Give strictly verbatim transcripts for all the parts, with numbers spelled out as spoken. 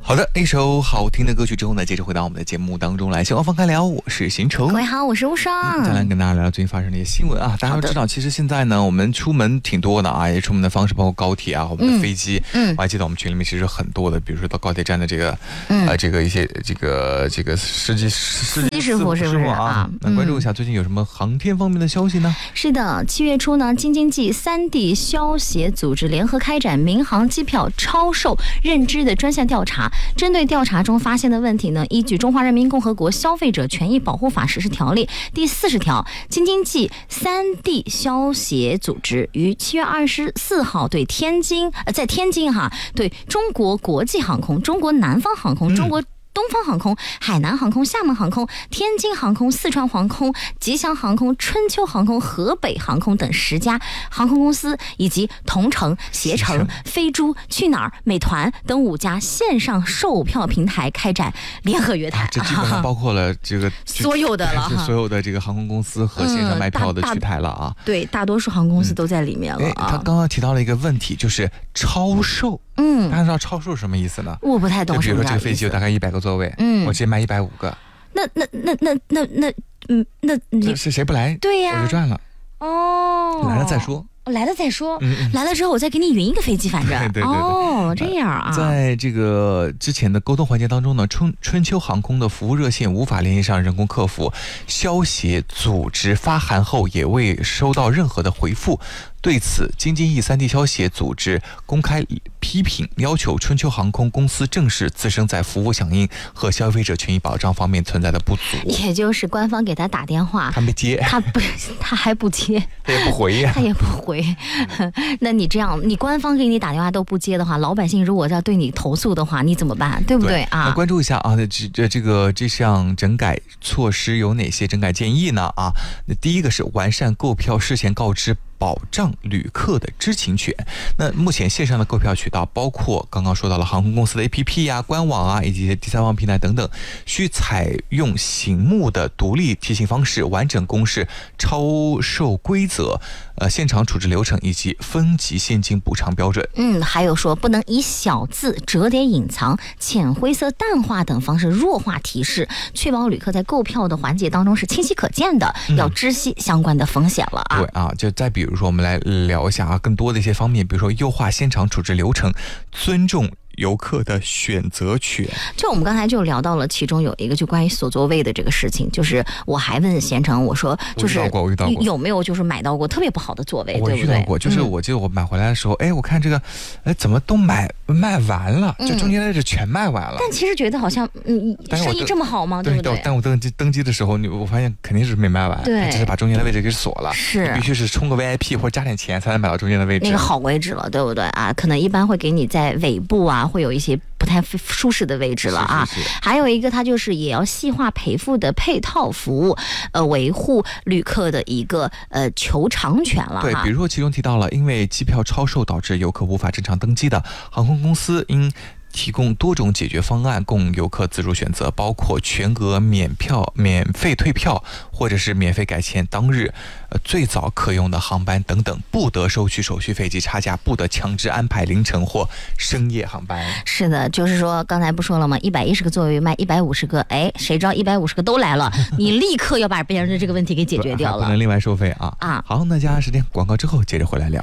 好的，一首好听的歌曲之后呢，接着回到我们的节目当中来。小王放开聊，我是邢愁。 各位好，我是吴双。 嗯、再来跟大家聊聊最近发生的一些新闻啊。大家都知道，其实现在呢，我们出门挺多的啊，也出门的方式包括高铁啊，我们的飞机。嗯，我还记得我们群里面其实很多的，比如说到高铁站的这个，嗯、呃，这个一些这个这个司机司机师傅是不是啊？ 那关注一下最近有什么航天方面的消息呢？ 是的，七月初呢，京津冀三地消协组织联合开展民航机票超售认知的专项调查。针对调查中发现的问题呢，依据《中华人民共和国消费者权益保护法实施条例》第四十条，京津冀三地消协组织于七月二十四号对天津，呃，在天津哈，对中国国际航空、中国南方航空、中国东方航空、海南航空、厦门航空、天津航空、四川航空、吉祥航空、春秋航空、河北航空等十家航空公司，以及同程、携程、飞猪、去哪儿、美团等五家线上售票平台开展联合约谈。啊、 这基本上包括了这个所有的了， 所有的这个航空公司和线上卖票的取台了啊。 嗯、对，大多数航空公司都在里面了啊。 他刚刚提到了一个问题，就是超售。嗯，大家知道超售什么意思呢？ 我不太懂。 就比如说这个飞机有大概一百个座位，嗯，我直接卖一百五个， 那那那那那那嗯那那是谁不来？ 对呀、啊， 我就赚了。 哦， 来了再说。 来了再说、 嗯嗯， 来了之后我再给你匀一个飞机，反正对对对对哦，这样啊。 在这个之前的沟通环节当中呢，春春秋航空的服务热线无法联系上人工客服，消协组织发函后也未收到任何的回复。对此，京津冀三地消协组织公开批评，要求春秋航空公司正视自身在服务响应和消费者权益保障方面存在的不足。 也就是官方给他打电话， 他没接， 他不，他还不接， 他也不回呀、啊， 他也不回。那你这样，你官方给你打电话都不接的话，老百姓如果要对你投诉的话，你怎么办？对不对啊？ 那关注一下啊，这这这个这项整改措施有哪些整改建议呢？啊，那第一个是完善购票事前告知，保障旅客的知情权。那目前线上的购票渠道包括刚刚说到了航空公司的 A P P 呀、官网啊，以及第三方平台等等，需采用醒目的独立提醒方式，完整公示超售规则、呃现场处置流程以及分级现金补偿标准。 嗯，还有说不能以小字、折叠隐藏、浅灰色淡化等方式弱化提示，确保旅客在购票的环节当中是清晰可见的，嗯、要知悉相关的风险了啊。 对啊，就再比如。比如说我们来聊一下啊，更多的一些方面，比如说优化现场处置流程，尊重游客的选择权。 就我们刚才就聊到了，其中有一个就关于锁座位的这个事情，就是我还问贤成，我说就是有没有就是买到过特别不好的座位， 我遇到过，就是我记得我买回来的时候，哎、嗯，我看这个，哎，怎么都买卖完了，就中间的位置全卖完了。 但其实觉得好像，嗯，生意这么好吗？对不对？ 但我登机登机的时候，你我发现肯定是没卖完， 对， 只是把中间的位置给锁了， 是必须是充个 V I P 或者加点钱才能买到中间的位置， 那个好位置了，对不对啊？可能一般会给你在尾部啊，会有一些不太舒适的位置了啊。 是是是， 还有一个，它就是也要细化赔付的配套服务，呃，维护旅客的一个呃求偿权了。 对，比如说其中提到了，因为机票超售导致游客无法正常登机的，航空公司应提供多种解决方案供游客自主选择，包括全额免票、免费退票，或者是免费改签当日呃最早可用的航班等等，不得收取手续费及差价，不得强制安排凌晨或深夜航班。 是的，就是说刚才不说了吗？一百一十个座位卖一百五十个，哎，谁知道一百五十个都来了，你立刻要把别人的这个问题给解决掉了， 不能另外收费啊啊！好，那接下来时间广告之后接着回来聊。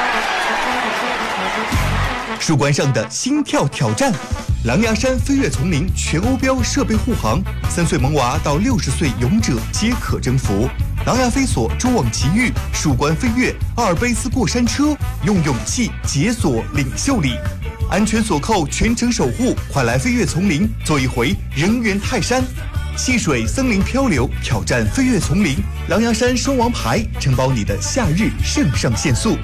树冠上的心跳挑战，狼牙山飞跃丛林全欧标设备护航，三岁萌娃到六十岁勇者皆可征服。狼牙飞索蛛网奇遇，树冠飞跃，阿尔卑斯过山车，用勇气解锁领袖力，安全锁扣全程守护，快来飞跃丛林做一回人猿泰山。戏水森林漂流，挑战飞跃丛林，狼牙山双王牌承包你的夏日肾上腺素。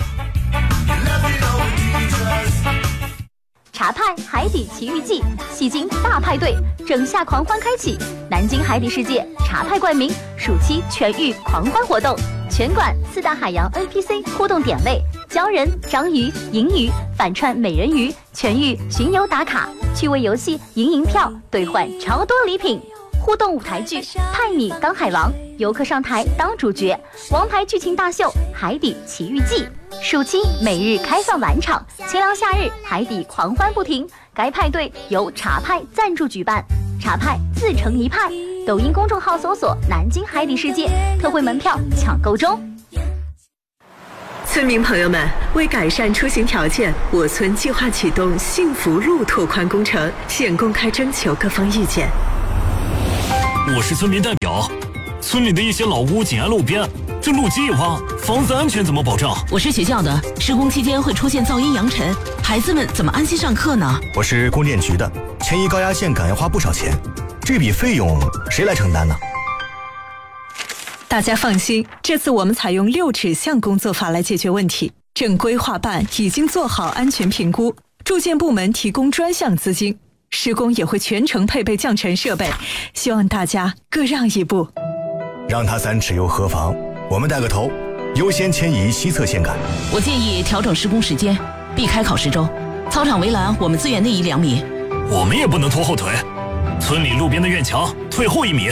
茶派海底奇遇记，戏精大派对，整夏狂欢开启！南京海底世界茶派冠名暑期全域狂欢活动，全馆四大海洋 N P C 互动点位，鲛人、章鱼、银鱼反串美人鱼，全域巡游打卡，趣味游戏赢银票兑换超多礼品。 互动舞台剧《派你当海王》，游客上台当主角，王牌剧情大秀《海底奇遇记》。暑期每日开放晚场，清凉夏日海底狂欢不停。该派对由茶派赞助举办，茶派自成一派。抖音公众号搜索“南京海底世界”，特惠门票抢购中。 村民朋友们，为改善出行条件，我村计划启动幸福路拓宽工程，现公开征求各方意见。 我是村民代表，村里的一些老屋紧挨路边，这路基一挖，房子安全怎么保障？ 我是学校的，施工期间会出现噪音扬尘，孩子们怎么安心上课呢？ 我是供电局的，迁移高压线杆要花不少钱，这笔费用谁来承担呢？ 大家放心，这次我们采用六尺巷工作法来解决问题。正规划办已经做好安全评估，住建部门提供专项资金，施工也会全程配备降尘设备，希望大家各让一步。 让他三尺又何妨？我们带个头，优先迁移西侧线杆。 我建议调整施工时间，避开考试周。操场围栏我们资源内移两米。 我们也不能拖后腿，村里路边的院墙退后一米。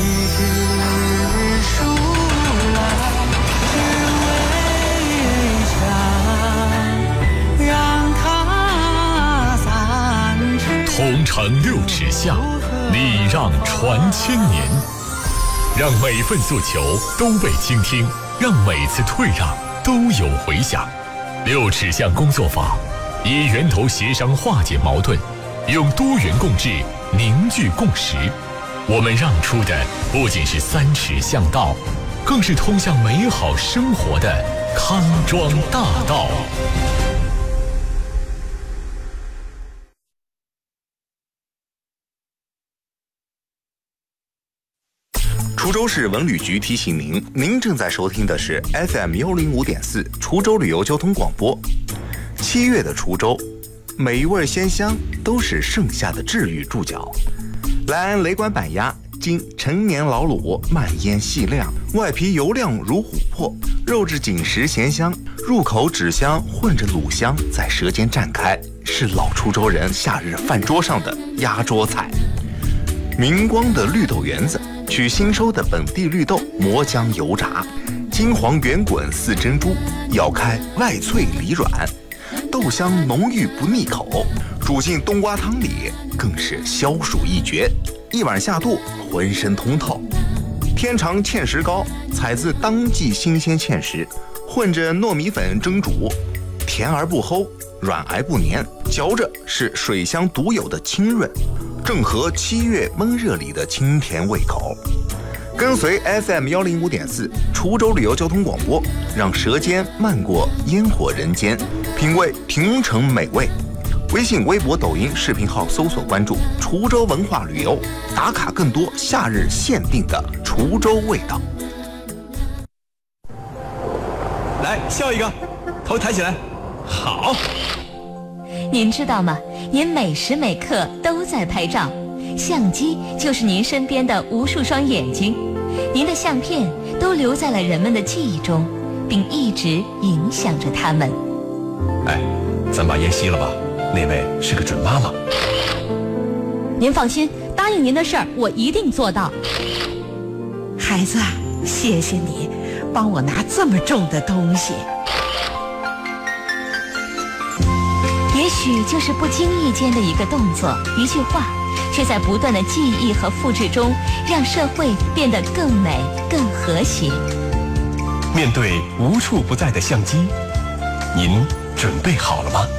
同城六尺巷，礼让传千年，让每份诉求都被倾听，让每次退让都有回响。六尺巷工作坊以源头协商化解矛盾，用多元共治凝聚共识。我们让出的不仅是三尺巷道，更是通向美好生活的康庄大道。 滁州市文旅局提醒您，您正在收听的是 F M 幺零五点四滁州旅游交通广播。七月的滁州，每一味鲜香都是盛夏的治愈注脚。来安雷管板鸭，经陈年老卤，慢腌细晾，外皮油亮如琥珀，肉质紧实咸香，入口脂香混着卤香在舌尖绽开，是老滁州人夏日饭桌上的压桌菜。明光的绿豆圆子，取新收的本地绿豆磨浆油炸，金黄圆滚似珍珠，咬开外脆里软，豆香浓郁不腻口，煮进冬瓜汤里更是消暑一绝，一碗下肚浑身通透。天长芡实糕采自当季新鲜芡实，混着糯米粉蒸煮，甜而不齁，软而不黏，嚼着是水乡独有的清润，正合七月闷热里的清甜胃口。跟随 F M 幺零五点四滁州旅游交通广播，让舌尖漫过烟火人间，品味平城美味。微信、微博、抖音视频号搜索关注滁州文化旅游，打卡更多夏日限定的滁州味道。 来，笑一个，头抬起来，好。 您知道吗？您每时每刻都在拍照，相机就是您身边的无数双眼睛，您的相片都留在了人们的记忆中，并一直影响着他们。 哎，咱把烟熄了吧，那位是个准妈妈。 您放心，答应您的事儿我一定做到。 孩子，谢谢你帮我拿这么重的东西。 也许就是不经意间的一个动作，一句话，却在不断的记忆和复制中，让社会变得更美、更和谐。 面对无处不在的相机，您准备好了吗？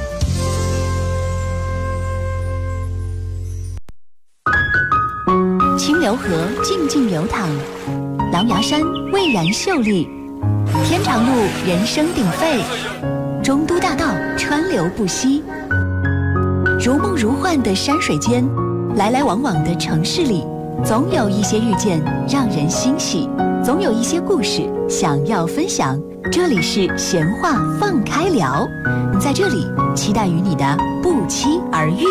清流河静静流淌，狼牙山蔚然秀丽，天长路人声鼎沸，中都大道川流不息。如梦如幻的山水间，来来往往的城市里，总有一些遇见让人欣喜，总有一些故事想要分享。这里是闲话放开聊，在这里期待与你的不期而遇。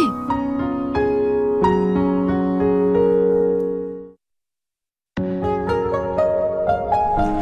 好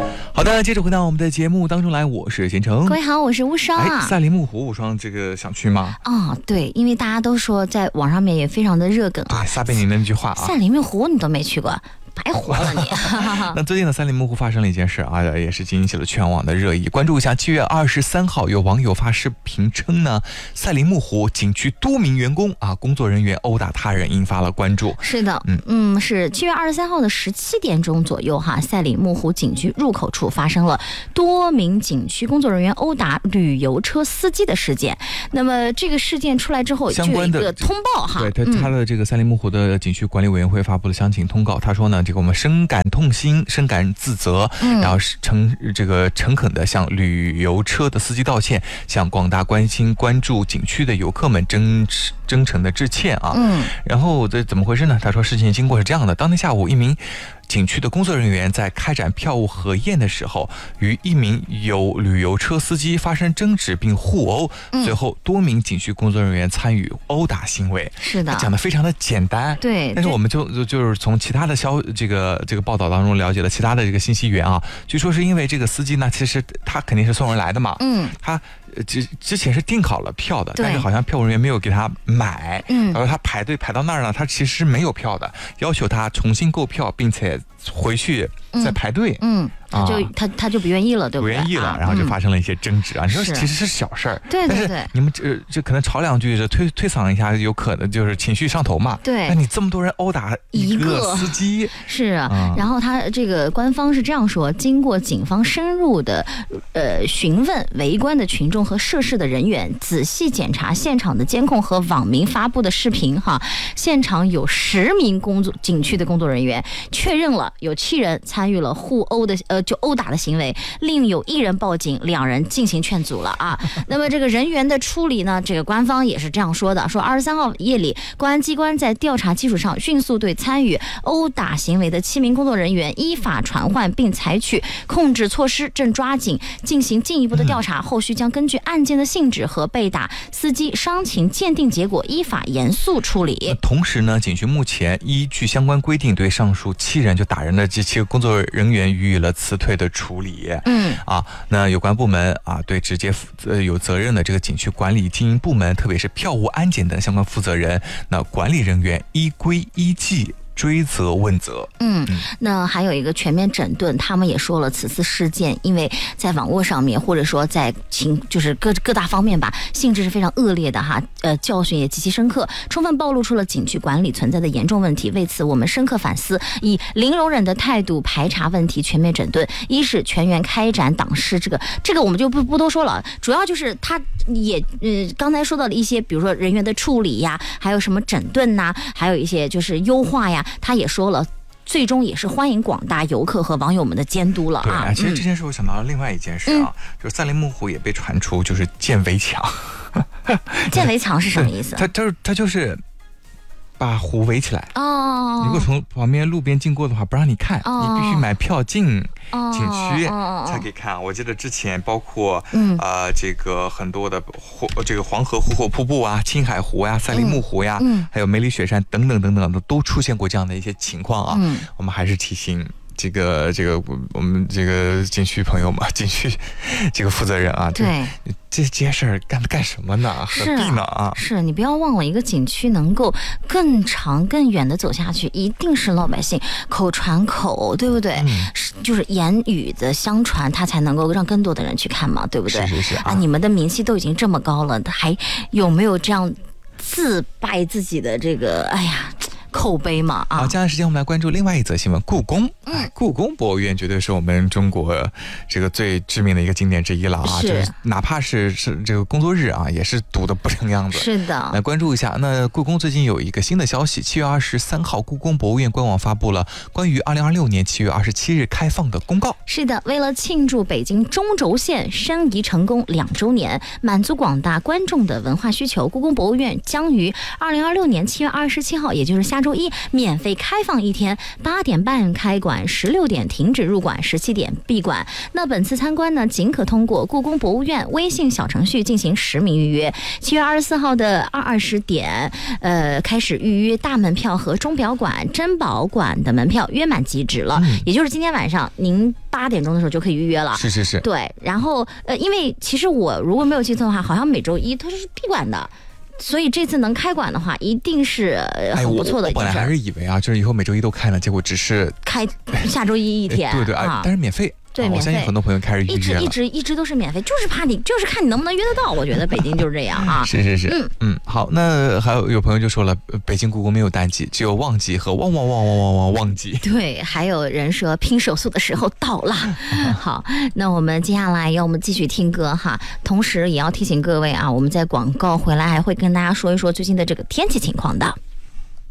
好的，接着回到我们的节目当中来，我是贤成。 各位好，我是无双啊。 哎，赛里木湖，无双这个想去吗？ 哦，对，因为大家都说在网上面也非常的热梗啊。 对，撒贝宁的那句话啊， 赛里木湖你都没去过。白活了你！ 那最近呢，赛里木湖发生了一件事啊，也是引起了全网的热议。关注一下，七月二十三号，有网友发视频称呢，赛里木湖景区多名员工啊，工作人员殴打他人，引发了关注。 是的，嗯嗯，是七月二十三号的十七点钟左右哈，赛里木湖景区入口处发生了多名景区工作人员殴打旅游车司机的事件。那么这个事件出来之后，就有一个通报哈， 对他他的这个赛里木湖的景区管理委员会发布了详情通告，他说呢。这个我们深感痛心，深感自责，嗯、然后诚这个诚恳的向旅游车的司机道歉，向广大关心关注景区的游客们真真诚的致歉啊。嗯，然后这怎么回事呢？他说事情经过是这样的：当天下午，一名景区的工作人员在开展票务核验的时候，与一名有旅游车司机发生争执并互殴，嗯、最后多名景区工作人员参与殴打行为。 是的， 讲的非常的简单。 对， 但是我们就就就是从其他的消这个这个报道当中了解了其他的这个信息源啊，据说是因为这个司机呢，其实他肯定是送人来的嘛，嗯，他之之前是订好了票的，但是好像票务人员没有给他买，嗯，然后他排队排到那儿呢，他其实是没有票的，要求他重新购票，并且回去再排队， 嗯。嗯他就、啊、他他就不愿意了，对不对？ 不愿意了，然后就发生了一些争执啊！嗯、你说其实是小事儿， 对对对。 但是你们这这可能吵两句，这推推搡一下，有可能就是情绪上头嘛。 对。 那你这么多人殴打一个司机， 是啊。嗯、然后他这个官方是这样说：经过警方深入的呃询问，围观的群众和涉事的人员，仔细检查现场的监控和网民发布的视频，哈，现场有十名工作景区的工作人员确认了有七人参与了互殴的呃。就殴打的行为，另有一人报警，两人进行劝阻了啊。那么这个人员的处理呢，这个官方也是这样说的，说二十三号夜里，公安机关在调查基础上，迅速对参与殴打行为的七名工作人员依法传唤，并采取控制措施，正抓紧进行进一步的调查，后续将根据案件的性质和被打司机伤情鉴定结果，依法严肃处理。 同时呢，警局目前依据相关规定，对上述七人就打人的这七个工作人员予以了辞退的处理。嗯啊，那有关部门啊，对直接呃有责任的这个景区管理经营部门，特别是票务、安检等相关负责人，那管理人员依规依纪追责问责。 嗯，那还有一个全面整顿，他们也说了，此次事件因为在网络上面，或者说在情就是各各大方面吧，性质是非常恶劣的哈，呃，教训也极其深刻，充分暴露出了景区管理存在的严重问题。为此，我们深刻反思，以零容忍的态度排查问题，全面整顿。一是全员开展党事，这个这个我们就不不多说了，主要就是他也呃刚才说到了一些，比如说人员的处理呀，还有什么整顿呐，还有一些就是优化呀。他也说了，最终也是欢迎广大游客和网友们的监督了啊。 对，其实这件事我想到了另外一件事啊，嗯、就是赛里木湖也被传出就是建围墙。 建围墙是什么意思？ 他就是他就是把湖围起来哦。如果从旁边路边经过的话，不让你看，哦、你必须买票进景区才可以看。哦、我记得之前包括、嗯、呃这个很多的这个黄河湖泊瀑布啊、青海湖呀、赛里木湖呀，嗯、还有梅里雪山等等等等的，都出现过这样的一些情况啊。嗯、我们还是提醒。这个这个我们这个景区朋友嘛，景区这个负责人啊， 对这这些事儿干干什么呢？何必呢啊？ 是你不要忘了，一个景区能够更长更远的走下去，一定是老百姓口传口，对不对？嗯、就是言语的相传，它才能够让更多的人去看嘛，对不对？ 是是是 啊, 啊！你们的名气都已经这么高了，还有没有这样自败自己的这个？哎呀！口碑嘛啊！ 好，接下来时间我们来关注另外一则新闻，故宫。嗯，故宫博物院绝对是我们中国这个最知名的一个景点之一了啊！ 是， 就是哪怕是是这个工作日啊，也是堵得不成样子。 是的， 来关注一下。那故宫最近有一个新的消息，七月二十三号，故宫博物院官网发布了关于二零二六年七月二十七日开放的公告。 是的，为了庆祝北京中轴线申遗成功两周年，满足广大观众的文化需求，故宫博物院将于二零二六年七月二十七号，也就是下周一免费开放一天，八点半开馆，十六点停止入馆，十七点闭馆。那本次参观呢，仅可通过故宫博物院微信小程序进行实名预约。七月二十四号的二二十点，呃，开始预约大门票和钟表馆、珍宝馆的门票约满即止了，嗯、也就是今天晚上您八点钟的时候就可以预约了。 是是是， 对。然后呃，因为其实我如果没有记错的话，好像每周一它是闭馆的。所以这次能开馆的话，一定是很不错的一件事。 哎、我, 我本来还是以为啊，就是以后每周一都开了，结果只是开下周一一天， 对对啊，但是免费。 对， 啊、我相信很多朋友开始预约了， 一直一直一直都是免费，就是怕你，就是看你能不能约得到。我觉得北京就是这样啊。 是是是，嗯嗯，好，那还有有朋友就说了，北京故宫没有淡季，只有旺季和旺旺旺旺旺旺旺季。 对，还有人说拼手速的时候到了。好，那我们接下来要我们继续听歌哈，同时也要提醒各位啊，我们在广告回来还会跟大家说一说最近的这个天气情况的。